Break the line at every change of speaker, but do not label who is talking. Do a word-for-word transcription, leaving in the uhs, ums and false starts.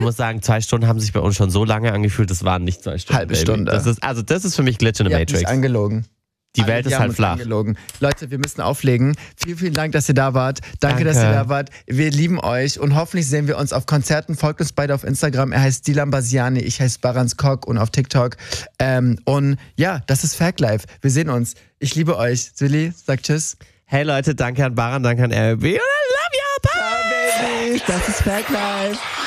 Ich muss sagen, zwei Stunden haben sich bei uns schon so lange angefühlt, das waren nicht zwei Stunden.
Halbe
Baby.
Stunde.
Das ist, also das ist für mich Glitch in the
Ihr habt
Matrix.
mich angelogen.
Die
Alle,
Welt
die
ist
haben
halt
uns
flach.
angelogen. Leute, wir müssen auflegen. Vielen, vielen Dank, dass ihr da wart. Danke,
Danke.
dass ihr da wart. Wir lieben euch und hoffentlich sehen wir uns auf Konzerten. Folgt uns beide auf Instagram. Er heißt Dilan Basiani, ich heiße Barans Kok und auf TikTok. Ähm, und ja, das ist Fact Life. Wir sehen uns. Ich liebe euch. Silly, sag tschüss.
Hey Leute, danke an Baran, danke an R B und I love you. Bye.
Ciao, Baby. Das ist Fact Life.